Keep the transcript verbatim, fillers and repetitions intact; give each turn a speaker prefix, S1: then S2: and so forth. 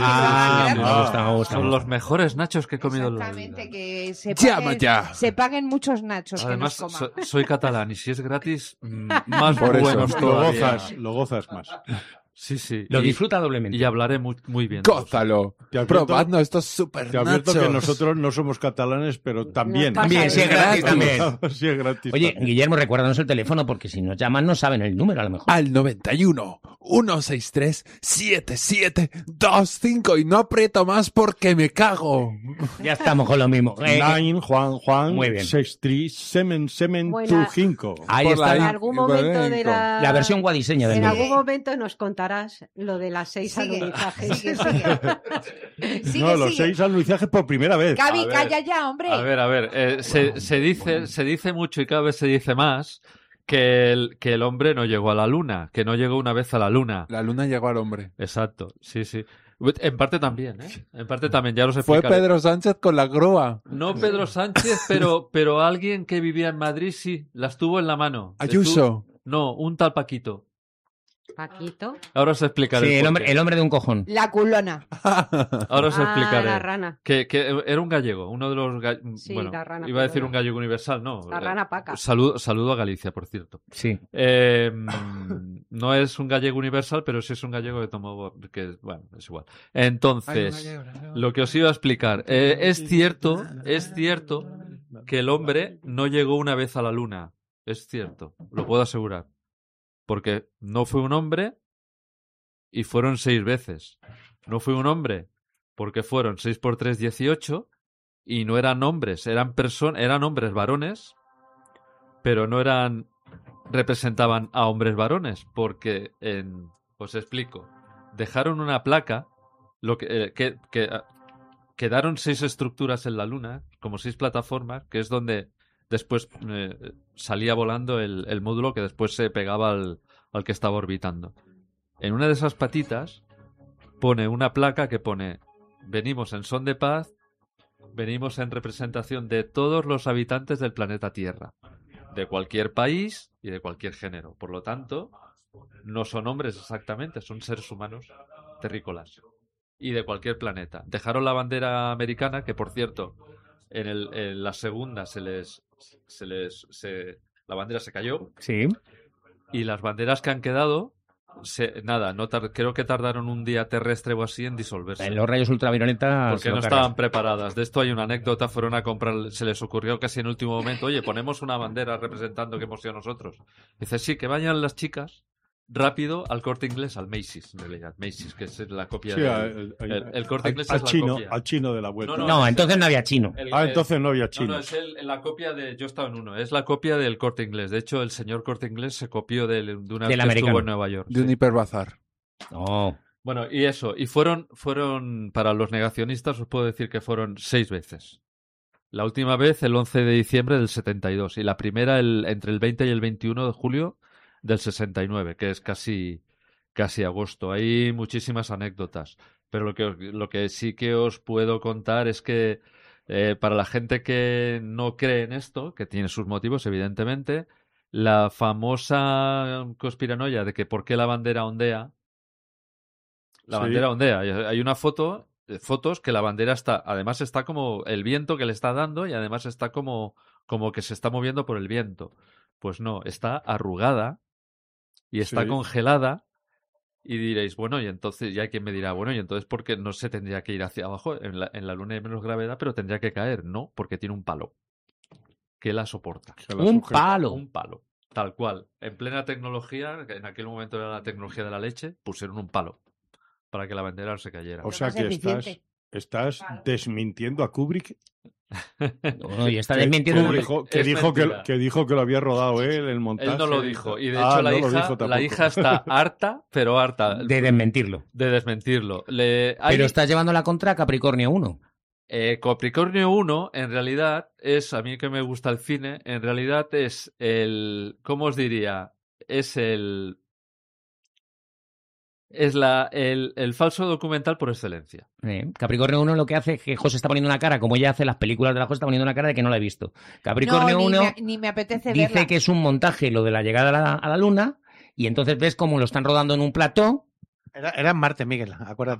S1: Ah,
S2: me
S1: ah,
S2: gusta, me gusta.
S3: Son los mejores nachos que he comido en la
S1: Exactamente,
S3: vida.
S1: que se
S4: Llama
S1: paguen,
S4: ya.
S1: se paguen muchos nachos.
S3: Además,
S1: que nos
S3: so-
S1: coman.
S3: soy catalán y si es gratis, mm, más
S4: Por eso,
S3: buenos
S4: lo
S5: Lo
S3: todavía.
S5: gozas, lo gozas más.
S3: Sí, sí.
S2: Lo
S3: Y-
S2: disfruta doblemente.
S3: Y hablaré muy, muy bien. de vosotros.
S4: Gózalo.
S5: Te advierto-
S4: Probadnos estos super
S5: Te advierto
S4: nachos.
S5: que nosotros no somos catalanes, pero también.
S1: Nos pasa
S2: También, sí es gratis, también.
S5: Sí es gratis.
S2: Oye,
S5: también.
S2: Guillermo, recuérdanos el teléfono porque si nos llaman no saben el número a lo mejor.
S4: Al noventa y uno, ciento sesenta y tres, setenta y siete, veinticinco y no aprieto más porque me cago.
S2: Ya estamos con lo mismo. Eh,
S5: Nine, Juan, Juan,
S2: Muy bien.
S5: seis, tres, semen, semen,
S6: Buena.
S5: tu, cinco.
S2: ahí
S4: por
S2: está
S4: la
S6: En
S4: in-
S6: algún momento de
S4: Flamenco.
S6: la...
S2: la versión guadiseña del
S6: En
S2: número.
S6: algún momento nos contarás lo de las seis
S1: Sigue,
S6: alunizajes.
S1: sigue, sigue. Sigue,
S5: no, los
S1: sigue.
S5: seis alunizajes por primera vez.
S1: Gaby,
S3: A ver,
S1: calla ya, hombre.
S3: A ver, a ver, eh, se, se dice, se dice mucho y cada vez se dice más que el, que el hombre no llegó a la luna, que no llegó una vez a la luna.
S4: La luna llegó al hombre.
S3: Exacto, sí, sí. En parte también, ¿eh? En parte también, ya os
S4: Fue
S3: explicaré.
S4: Pedro Sánchez con la grúa.
S3: No Pedro Sánchez, pero, pero alguien que vivía en Madrid sí, las tuvo en la mano.
S4: Ayuso.
S3: Estuvo- No, un tal Paquito.
S6: Paquito.
S3: Ahora os explicaré.
S2: Sí, el
S3: por
S2: hombre,
S3: qué.
S2: el hombre de un cojón.
S1: La culona.
S3: Ahora os
S6: Ah,
S3: explicaré.
S6: la rana.
S3: Que, que era un gallego, uno de los ga-
S6: Sí,
S3: bueno,
S6: la rana
S3: iba a decir
S6: pelona.
S3: un gallego universal, no.
S6: La
S3: eh,
S6: rana paca.
S3: Saludo, saludo a Galicia, por cierto.
S2: Sí.
S3: Eh, no es un gallego universal, pero sí es un gallego que tomó, que bueno, es igual. Entonces, lo que os iba a explicar, eh, es cierto, es cierto que el hombre no llegó una vez a la luna. Es cierto, lo puedo asegurar. Porque no fue un hombre y fueron seis veces. No fue un hombre porque fueron seis por tres, dieciocho y no eran hombres, eran personas, eran hombres varones, pero no eran representaban a hombres varones porque en, os explico, dejaron una placa, lo que, eh, que, que ah, quedaron seis estructuras en la luna, como seis plataformas, que es donde después eh, salía volando el, el módulo que después se pegaba al, al que estaba orbitando. En una de esas patitas pone una placa que pone: venimos en son de paz, venimos en representación de todos los habitantes del planeta Tierra, de cualquier país y de cualquier género. Por lo tanto, no son hombres exactamente, son seres humanos terrícolas y de cualquier planeta. Dejaron la bandera americana, que por cierto, en, el, en la segunda se les, se les, se, la bandera se cayó,
S2: Sí.
S3: y las banderas que han quedado, se, nada, no tar- creo que tardaron un día terrestre o así en disolverse.
S2: En los rayos ultravioletas.
S3: Porque
S2: se lo
S3: no
S2: cargan.
S3: estaban preparadas. De esto hay una anécdota, fueron a comprar, se les ocurrió casi en último momento: oye, ponemos una bandera representando que hemos sido nosotros. Dice, sí, que vayan las chicas rápido al Corte Inglés, al Macy's, en realidad. Macy's, que es la copia
S5: Sí,
S3: de...
S5: al- al-
S3: el, el Corte
S5: al-
S3: Inglés
S5: al
S3: es la
S5: chino,
S3: copia.
S5: al chino de la vuelta.
S3: No,
S2: No, entonces no había chino.
S3: El-
S5: Ah,
S3: el-
S5: entonces no había
S3: No,
S5: chino.
S3: no, es el- la copia de... Yo estaba en uno. Es la copia del Corte Inglés. De hecho, el señor Corte Inglés se copió de, de una
S2: Del
S3: vez que
S2: americano.
S3: estuvo en Nueva York.
S4: De un
S3: sí.
S4: hiperbazar.
S2: No.
S3: Bueno, y eso. Y fueron, fueron, para los negacionistas, os puedo decir que fueron seis veces. La última vez el once de diciembre del setenta y dos. Y la primera el, entre el veinte y el veintiuno de julio del sesenta y nueve, que es casi, casi agosto. Hay muchísimas anécdotas. Pero lo que, lo que sí que os puedo contar es que eh, para la gente que no cree en esto, que tiene sus motivos, evidentemente, la famosa conspiranoia de que por qué la bandera ondea. La
S5: Sí.
S3: bandera ondea. Hay- Hay una foto, eh, fotos que la bandera está, además está como el viento que le está dando y además está como, como que se está moviendo por el viento. Pues no, está arrugada y está
S5: Sí.
S3: congelada. Y diréis, bueno, y entonces, ya hay quien me dirá, bueno, y entonces, ¿por qué no se tendría que ir hacia abajo? En la, en la luna hay menos gravedad, pero tendría que caer. No, porque tiene un palo que la soporta.
S5: Que la
S2: Un
S5: sujeta.
S2: palo.
S3: Un palo. Tal cual. En plena tecnología, que en aquel momento era la tecnología de la leche, pusieron un palo para que la bandera no se cayera.
S5: O sea
S1: más
S5: que estás,
S1: eficiente.
S5: estás desmintiendo a Kubrick,
S2: No, y está
S5: que,
S2: desmintiendo.
S5: que
S3: Kubrick.
S5: dijo, que,
S3: Es
S5: dijo que,
S3: mentira.
S5: que dijo que lo había rodado él, el montaje.
S3: Él no lo dijo. Y de
S5: Ah,
S3: hecho, la,
S5: no lo
S3: hija,
S5: dijo
S3: la
S5: tampoco.
S3: hija está harta, pero harta
S2: De desmentirlo.
S3: de desmentirlo. Le, hay-
S2: Pero estás llevando la contra a Capricornio uno.
S3: Eh, Capricornio uno, en realidad, es, a mí que me gusta el cine, en realidad es el, ¿cómo os diría? Es el, es la, el, el falso documental por excelencia.
S2: Eh, Capricornio uno lo que hace es que José está poniendo una cara, como ella hace en las películas de la José, está poniendo una cara de que no la he visto. Capricornio
S1: No, ni,
S2: uno
S1: me, ni me apetece
S2: dice
S1: verla.
S2: que es un montaje lo de la llegada a la, a la luna y entonces ves cómo lo están rodando en un plató.
S7: Era, era en Marte, Miguel, acuérdate.